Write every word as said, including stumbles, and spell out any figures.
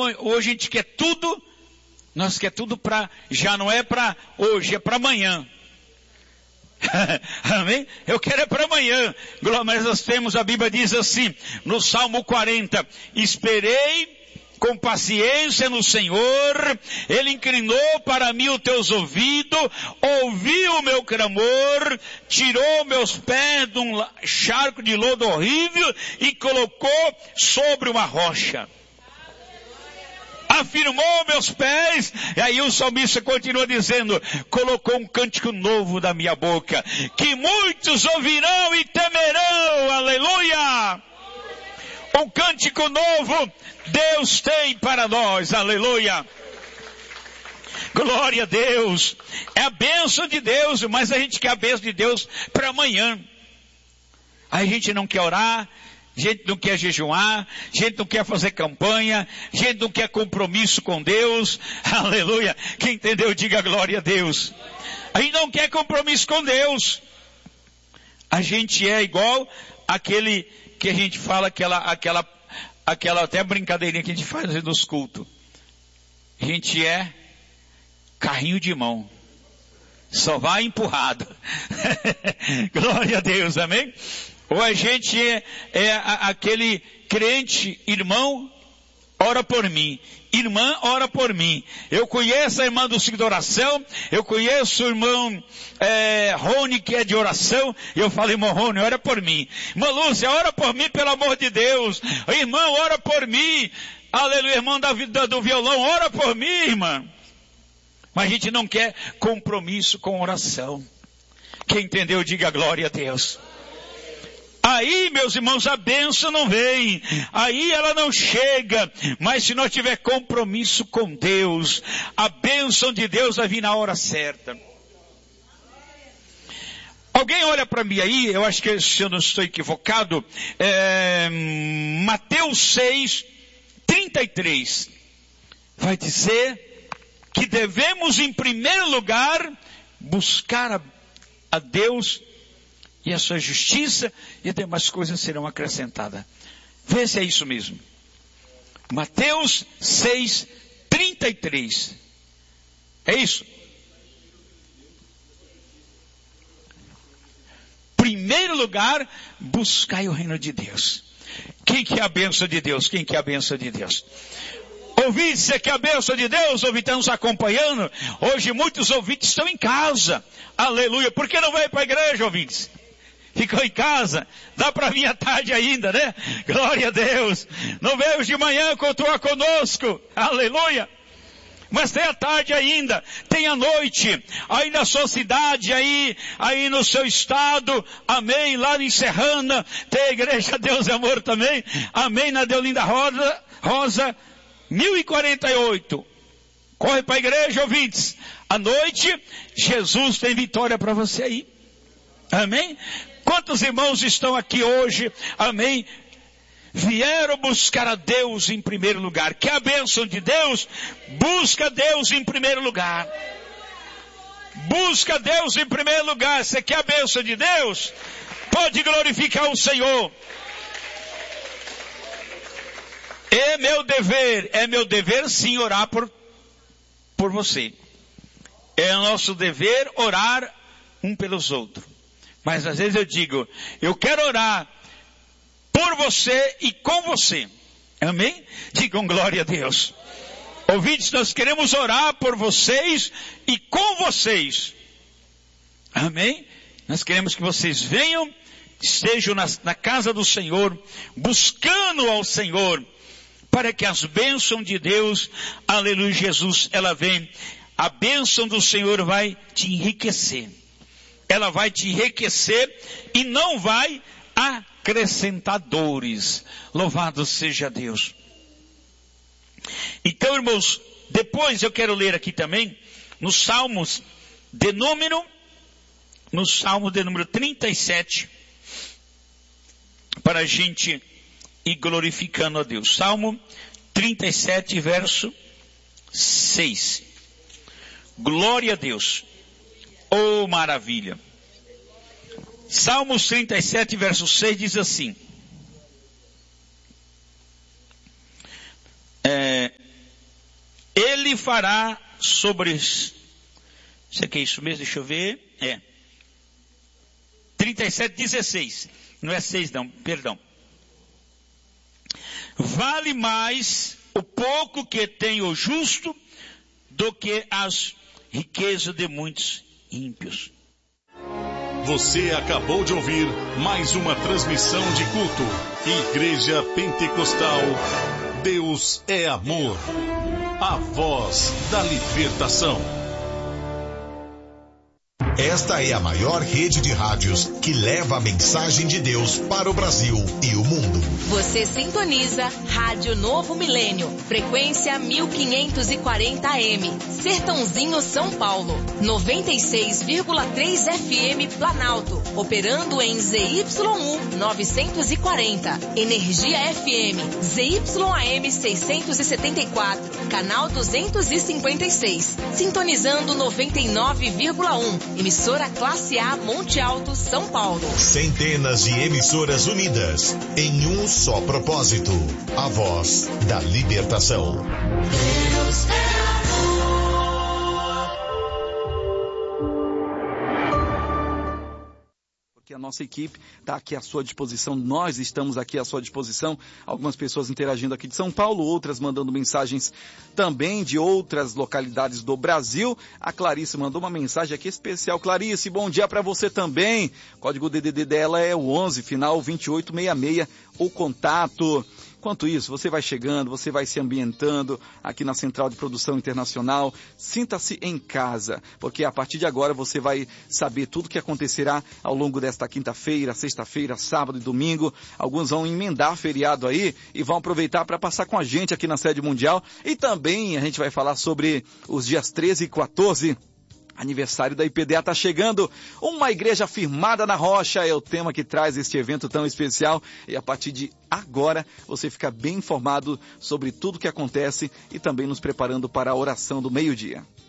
hoje a gente quer tudo, nós quer tudo para, já não é para hoje, é para amanhã. Amém? Eu quero é para amanhã. Mas nós temos, a Bíblia diz assim, no Salmo quarenta, esperei com paciência no Senhor, Ele inclinou para mim os teus ouvidos, ouviu o meu clamor, tirou meus pés de um charco de lodo horrível e colocou sobre uma rocha. Afirmou meus pés, e aí o salmista continua dizendo, colocou um cântico novo da minha boca, que muitos ouvirão e temerão, aleluia! Um cântico novo Deus tem para nós, aleluia! Glória a Deus! É a bênção de Deus, mas a gente quer a bênção de Deus para amanhã. Aí a gente não quer orar, a gente não quer jejuar, a gente não quer fazer campanha, a gente não quer compromisso com Deus, aleluia. Quem entendeu, diga glória a Deus. A gente não quer compromisso com Deus. A gente é igual aquele que a gente fala, aquela, aquela, aquela até brincadeirinha que a gente faz nos cultos. A gente é carrinho de mão. Só vai empurrado. Glória a Deus, amém? Ou a gente é, é aquele crente, irmão, ora por mim. Irmã, ora por mim. Eu conheço a irmã do ciclo de oração. Eu conheço o irmão é, Rony, que é de oração. E eu falo, irmão Rony, ora por mim. Irmã Lúcia, ora por mim, pelo amor de Deus. Irmão, ora por mim. Aleluia, irmão da, da, do violão, ora por mim, irmã. Mas a gente não quer compromisso com oração. Quem entendeu, diga glória a Deus. Aí, meus irmãos, a bênção não vem. Aí ela não chega. Mas se nós tiver compromisso com Deus, a bênção de Deus vai vir na hora certa. Alguém olha para mim aí, eu acho que se eu não estou equivocado, é, Mateus seis, trinta e três. Vai dizer que devemos em primeiro lugar buscar a, a Deus e a sua justiça, e demais coisas serão acrescentadas. Vê se é isso mesmo. Mateus seis, trinta e três. É isso? Primeiro lugar, buscai o reino de Deus. Quem que é a bênção de Deus? Quem que é a bênção de Deus? Ouvintes, você quer a bênção de Deus? Ouvintes, estão nos acompanhando? Hoje muitos ouvintes estão em casa. Aleluia. Por que não veio para a igreja, ouvintes? Ficou em casa, dá para vir à tarde ainda, né? Glória a Deus. Não veio de manhã continuar conosco, aleluia. Mas tem a tarde ainda, tem a noite, aí na sua cidade, aí, aí no seu estado, amém, lá em Serrana, tem a igreja Deus e Amor também, amém, na Deolinda Rosa, Rosa, mil e quarenta e oito. Corre para a igreja, ouvintes. À noite, Jesus tem vitória para você aí. Amém? Quantos irmãos estão aqui hoje, amém, vieram buscar a Deus em primeiro lugar? Quer a bênção de Deus? Busca Deus em primeiro lugar. Busca Deus em primeiro lugar. Você quer a bênção de Deus? Pode glorificar o Senhor. É meu dever, é meu dever sim orar por, por você. É nosso dever orar um pelos outros. Mas às vezes eu digo, eu quero orar por você e com você. Amém? Digam glória a Deus. Ouvintes, nós queremos orar por vocês e com vocês. Amém? Nós queremos que vocês venham, estejam na, na casa do Senhor, buscando ao Senhor, para que as bênçãos de Deus, aleluia, Jesus, ela vem. A bênção do Senhor vai te enriquecer. Ela vai te enriquecer e não vai acrescentar dores. Louvado seja Deus. Então, irmãos, depois eu quero ler aqui também, nos Salmos de número, no Salmo de número trinta e sete, para a gente ir glorificando a Deus. Salmo trinta e sete, verso seis. Glória a Deus. Oh, maravilha. Salmos trinta e sete, verso seis diz assim. É, ele fará sobre... Isso aqui é isso mesmo, deixa eu ver. É. trinta e sete, dezesseis. Não é seis não, perdão. Vale mais o pouco que tem o justo do que as riquezas de muitos ímpios. Você acabou de ouvir mais uma transmissão de culto. Igreja Pentecostal, Deus é amor. A voz da libertação. Esta é a maior rede de rádios que leva a mensagem de Deus para o Brasil e o mundo. Você sintoniza Rádio Novo Milênio, frequência mil quinhentos e quarenta A M, Sertãozinho, São Paulo, noventa e seis vírgula três F M Planalto, operando em Z Y U novecentos e quarenta, Energia F M, Z Y A M seiscentos e setenta e quatro, canal duzentos e cinquenta e seis, sintonizando noventa e nove vírgula um, emissora Classe A Monte Alto, São Paulo. Centenas de emissoras unidas em um só propósito, a voz da libertação. Deus é que a nossa equipe está aqui à sua disposição, nós estamos aqui à sua disposição, algumas pessoas interagindo aqui de São Paulo, outras mandando mensagens também de outras localidades do Brasil. A Clarice mandou uma mensagem aqui especial. Clarice, bom dia para você também. O código D D D dela é o onze, final vinte e oito sessenta e seis, o contato. Enquanto isso, você vai chegando, você vai se ambientando aqui na Central de Produção Internacional. Sinta-se em casa, porque a partir de agora você vai saber tudo o que acontecerá ao longo desta quinta-feira, sexta-feira, sábado e domingo. Alguns vão emendar feriado aí e vão aproveitar para passar com a gente aqui na Sede Mundial. E também a gente vai falar sobre os dias treze e quatorze. Aniversário da I P D A está chegando. Uma igreja firmada na rocha é o tema que traz este evento tão especial. E a partir de agora você fica bem informado sobre tudo o que acontece e também nos preparando para a oração do meio-dia.